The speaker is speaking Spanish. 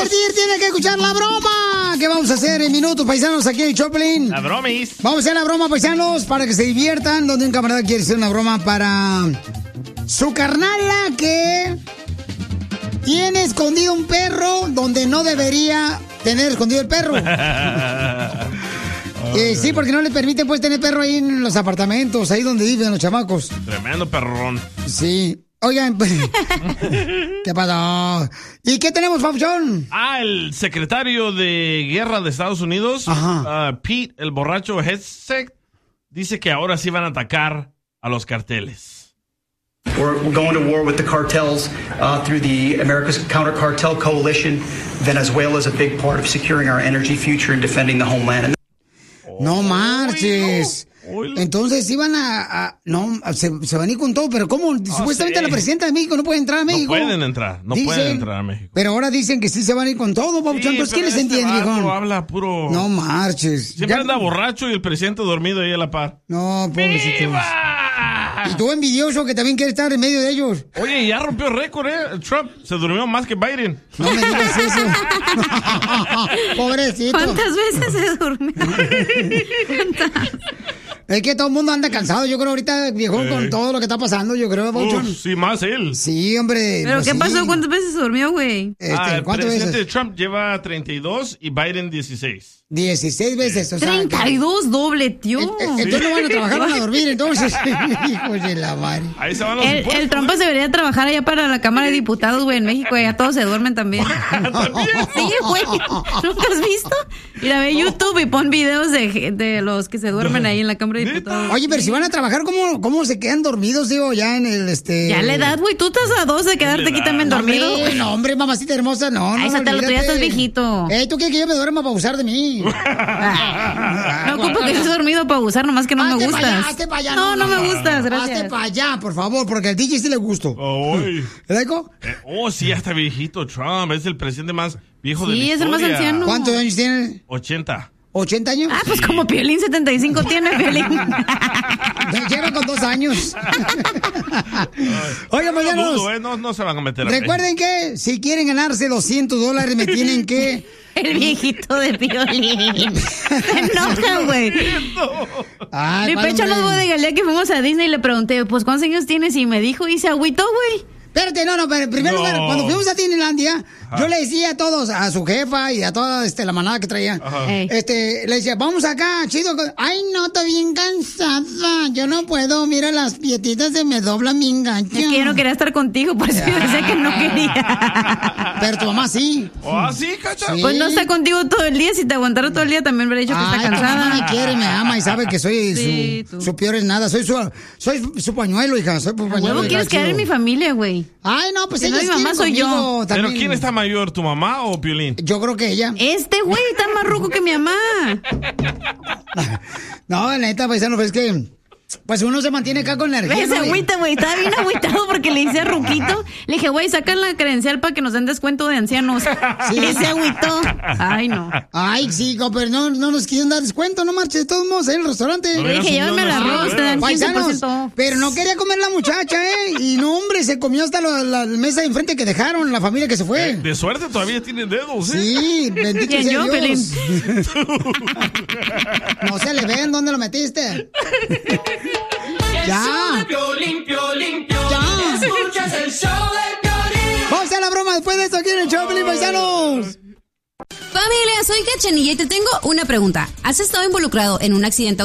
divertir tiene que escuchar la broma. ¿Qué vamos a hacer en minutos, paisanos, aquí en Choplin? La bromis. Vamos a hacer la broma, paisanos, para que se diviertan. Donde un camarada quiere hacer una broma para su carnala que tiene escondido un perro donde no debería tener escondido el perro. Sí, porque no le permiten pues tener perro ahí en los apartamentos, ahí donde viven los chamacos. Tremendo perrón. Sí. Oigan, pues, ¿qué pasó? ¿Y qué tenemos, Papuchón? El secretario de Guerra de Estados Unidos, Pete, el borracho Hegseth, dice que ahora sí van a atacar a los carteles. We're going to war with the cartels through the America's Counter Cartel Coalition. Venezuela is a big part of securing our energy future and defending the homeland. No marches. Entonces iban se van a ir con todo, pero ¿cómo? Supuestamente la presidenta de México no puede entrar a México. No pueden entrar a México. Pero ahora dicen que sí se van a ir con todo, Papuchón. Entonces, ¿quién les entiende, hijo? Habla puro... No marches. Siempre anda borracho y el presidente dormido ahí a la par. No, pobrecito. Y tú envidioso que también quiere estar en medio de ellos. Oye, ya rompió récord, Trump se durmió más que Biden. No me digas eso. Pobrecito. ¿Cuántas veces se durmió? Es que todo el mundo anda cansado, yo creo, ahorita, viejón, con todo lo que está pasando, yo creo, Papuchón. Sí, más él. Sí, hombre. ¿Pero qué pasó? Sí. ¿Cuántas veces se durmió, güey? El presidente Trump lleva 32 y Biden 16. 16 veces, o sea. 32 doble, tío. Entonces no van a trabajar, van a dormir, entonces. Hijos de la madre. Ahí se van los impuestos. El Trump debería trabajar allá para la Cámara de Diputados, güey, en México, ya todos se duermen también. Sí, güey. ¿Nunca has visto? Mira, ve YouTube y pon videos de los que se duermen ahí en la Cámara de Diputados. Oye, pero si van a trabajar, ¿cómo se quedan dormidos, digo, ya en el Ya la edad, güey, tú estás a 2 de quedarte aquí también dormido. No, hombre, mamacita hermosa, no. Ahí está, tú ya estás viejito. ¿Tú quieres que yo me duerma para abusar de mí? No ocupo que estés dormido para abusar, nomás que no me gustas. Hazte para allá, no me gustas, gracias. Hazte para allá, por favor, porque al DJ sí le gusto. ¿Verdad, hijo? Sí, ya está viejito Trump, es el presidente más viejo de la historia. Sí, es el más anciano. ¿Cuántos años tiene? 80. ¿80 años? Pues como Piolín, 75 tiene Piolín. Lleva con 2 años. Oigan, paisanos. No se van a meter a recuerden que si quieren ganarse $200, me tienen que... El viejito de Piolín. Se enoja, güey. Mi pecho los voy de Galea que fuimos a Disney y le pregunté, pues, ¿cuántos años tienes? Y me dijo, y se agüitó, güey. Espérate, pero en primer lugar, cuando fuimos a Disneylandia, yo le decía a todos, a su jefa y a toda la manada que traía, le decía, vamos acá, chido. Ay, no, estoy bien cansada, yo no puedo, mira, las pietitas se me doblan bien gacho. Es que yo no quería estar contigo, por eso yo decía que no quería. Pero tu mamá sí. ¿Sí, cacha? Sí. Pues no está contigo todo el día, si te aguantara todo el día también hubiera dicho que está cansada. Tu mamá me quiere, me ama y sabe que soy su peor es nada, soy su pañuelo, hija, soy su pañuelo. ¿Cómo quieres quedar en mi familia, güey? Ay, no, pues si ella no, mi mamá soy yo. También. ¿Pero quién está mayor, tu mamá o Piolín? Yo creo que ella. Este güey está más ruco que mi mamá. No, la neta, paisano, pues es que... Pues uno se mantiene acá con energía. Ese agüita, güey, estaba bien agüitado porque le hice ruquito. Le dije, güey, sacan la credencial para que nos den descuento de ancianos. Sí. Y ese agüito. Ay, no. Ay, sí, pero no nos quieren dar descuento, no marches, de todos modos, en el restaurante. Le dije, llévame el arroz, te dan 15%. Pero no quería comer la muchacha, Y no, hombre, se comió hasta la mesa de enfrente que dejaron, la familia que se fue. De suerte todavía tiene dedos, Sí, bendito sea Dios. Pelín? No se le ven, ¿dónde lo metiste? Ya. Ya. Escuchas el show de Piolín. Vamos a la broma después de esto aquí en el show, Piolín, paisanos. Familia, soy Cachanilla y te tengo una pregunta. ¿Has estado involucrado en un accidente